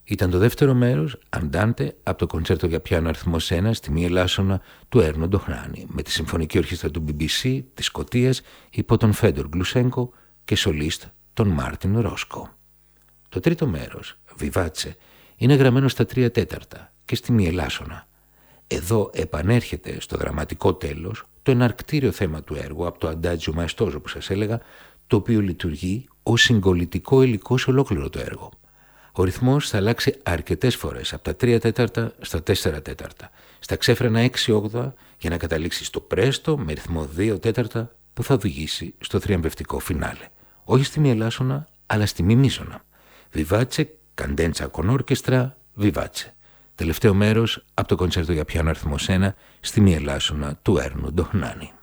Ήταν το δεύτερο μέρος, Αντάντε, από το κοντσέρτο για πιάνο αριθμός 1 στη μη ελάσσονα του Έρνο Ντοχνάνη, με τη Συμφωνική Ορχήστρα του BBC της Σκωτίας υπό τον Φέντορ Γκλουσένκο και σολίστ τον Μάρτιν Ρόσκο. Το τρίτο μέρος, Βιβάτσε, είναι γραμμένο στα 3/4 και στη μη ελάσσονα. Εδώ επανέρχεται στο δραματικό τέλος το εναρκτήριο θέμα του έργου από το Αντάτζιο Μαεστόζο που σας έλεγα, το οποίο λειτουργεί ως συγκολητικό υλικό σε ολόκληρο το έργο. Ο ρυθμός θα αλλάξει αρκετές φορές από τα 3/4 στα 4/4, στα ξέφρενα 6/8 για να καταλήξει στο πρέστο με ρυθμό 2/4 που θα οδηγήσει στο θριαμβευτικό φινάλε. Όχι στη μη ελάσσονα, αλλά στη μη μίσονα. Βιβάτσε, καντέντσα con orchestra, Βιβάτσε. Τελευταίο μέρος από το κοντσέρτο για πιάνο αριθμός 1 στη μη ελάσσονα του Έρνου Ντοχνάνη.